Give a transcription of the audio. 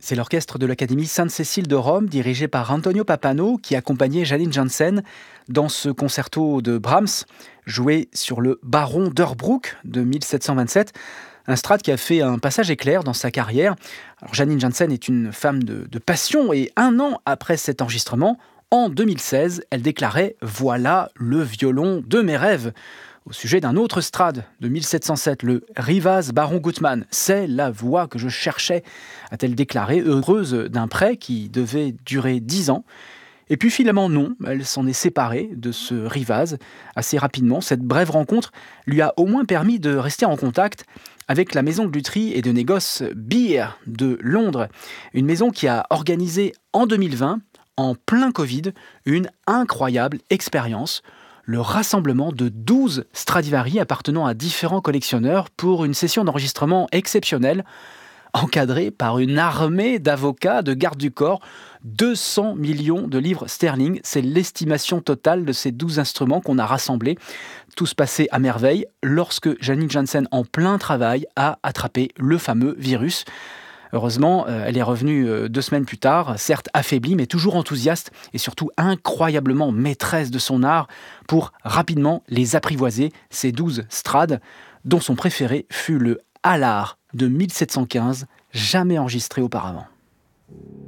C'est l'orchestre de l'Académie Sainte-Cécile de Rome, dirigé par Antonio Pappano, qui accompagnait Janine Jansen dans ce concerto de Brahms, joué sur le Baron d'Hersbruck de 1727. Un Strad qui a fait un passage éclair dans sa carrière. Alors, Janine Jansen est une femme de passion et un an après cet enregistrement, en 2016, elle déclarait « Voilà le violon de mes rêves ». Au sujet d'un autre Strad de 1707, le Rivas Baron Gutmann. « C'est la voix que je cherchais », a-t-elle déclaré, heureuse d'un prêt qui devait durer 10 ans. Et puis finalement non, elle s'en est séparée de ce Rivas assez rapidement. Cette brève rencontre lui a au moins permis de rester en contact avec la maison de lutherie et de négoce Beer de Londres. Une maison qui a organisé en 2020, en plein Covid, une incroyable expérience. Le rassemblement de 12 Stradivari appartenant à différents collectionneurs pour une session d'enregistrement exceptionnelle, encadrée par une armée d'avocats, de gardes du corps, 200 millions de livres sterling. C'est l'estimation totale de ces 12 instruments qu'on a rassemblés. Tout se passait à merveille lorsque Janine Jansen, en plein travail, a attrapé le fameux virus. Heureusement, elle est revenue 2 semaines plus tard, certes affaiblie, mais toujours enthousiaste et surtout incroyablement maîtresse de son art pour rapidement les apprivoiser, ces 12 Strades, dont son préféré fut le Alard de 1715, jamais enregistré auparavant.